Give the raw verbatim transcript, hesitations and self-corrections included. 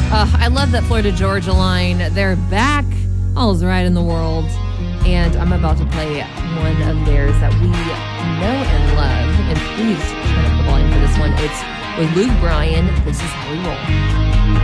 Uh, I love that Florida Georgia line. They're back. All's right in the world. And I'm about to play one of theirs that we know and love. And please turn up the volume for this one. It's with Luke Bryan. This is how we roll.